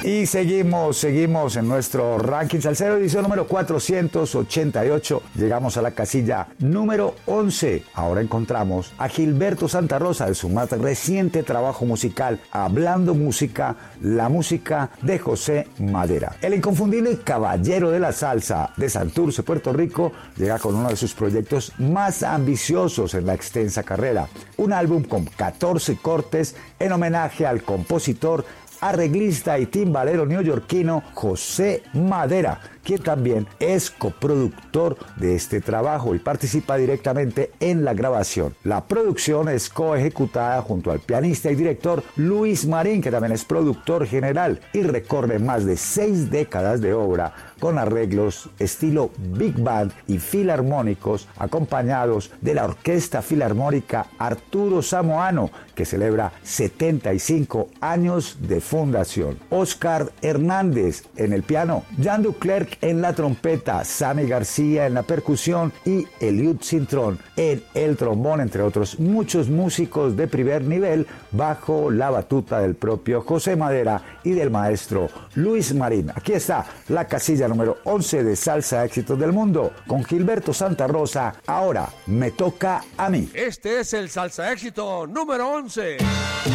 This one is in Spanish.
Y seguimos en nuestro ranking salsero, edición número 488. Llegamos a la casilla número 11. Ahora encontramos a Gilberto Santa Rosa de su más reciente trabajo musical, Hablando Música, la música de José Madera. El inconfundible caballero de la salsa de Santurce, Puerto Rico, llega con uno de sus proyectos más ambiciosos en la extensa carrera. Un álbum con 14 cortes en homenaje al compositor, arreglista y timbalero neoyorquino José Madera, quien también es coproductor de este trabajo y participa directamente en la grabación. La producción es coejecutada junto al pianista y director Luis Marín, que también es productor general y recorre más de 6 décadas de obra con arreglos estilo Big Band y filarmónicos, acompañados de la Orquesta Filarmónica Arturo Samoano, que celebra 75 años de fundación. Oscar Hernández en el piano, Jan Duclerc en la trompeta, Sammy García en la percusión y Eliud Cintrón en el trombón, entre otros muchos músicos de primer nivel, bajo la batuta del propio José Madera y del maestro Luis Marín. Aquí está la casilla número 11 de Salsa Éxitos del Mundo, con Gilberto Santa Rosa. Ahora me toca a mí. Este es el Salsa Éxito número 11.